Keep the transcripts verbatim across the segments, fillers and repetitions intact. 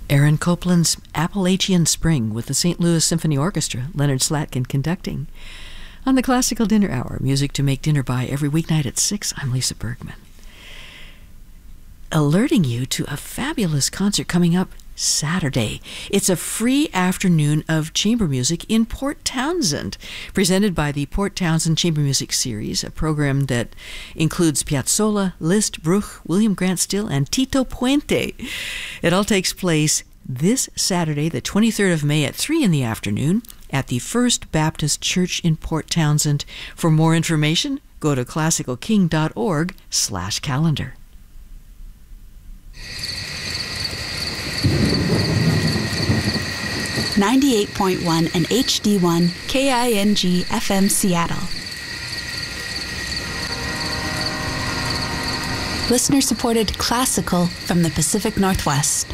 Aaron Copland's Appalachian Spring with the Saint Louis Symphony Orchestra, Leonard Slatkin conducting. On the Classical Dinner Hour, music to make dinner by every weeknight at six, I'm Lisa Bergman. Alerting you to a fabulous concert coming up Saturday. It's a free afternoon of chamber music in Port Townsend, presented by the Port Townsend Chamber Music Series, a program that includes Piazzolla, Liszt, Bruch, William Grant Still, and Tito Puente. It all takes place this Saturday, the twenty-third of May at three in the afternoon at the First Baptist Church in Port Townsend. For more information, go to classicalking.org slash calendar. ninety-eight point one and H D one K I N G F M Seattle. Listener-supported classical from the Pacific Northwest.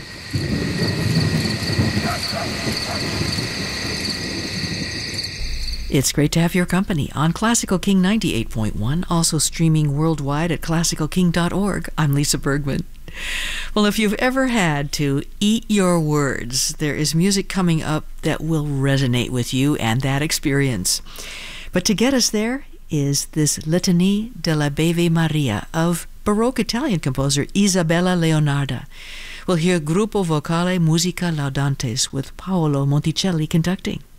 It's great to have your company on Classical King ninety-eight point one, also streaming worldwide at classical king dot org. I'm Lisa Bergman. Well, if you've ever had to eat your words, there is music coming up that will resonate with you and that experience. But to get us there is this Litany della Beve Maria of Baroque Italian composer Isabella Leonarda. We'll hear Gruppo Vocale Musica Laudantes with Paolo Monticelli conducting.